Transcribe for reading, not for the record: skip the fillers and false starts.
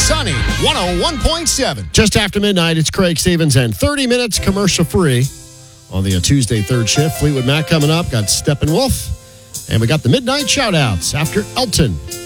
Sunny 101.7. Just after midnight, it's Craig Stevens and 30 minutes commercial free on the Tuesday third shift. Fleetwood Mac coming up. Got Steppenwolf. And we got the midnight shout outs after Elton.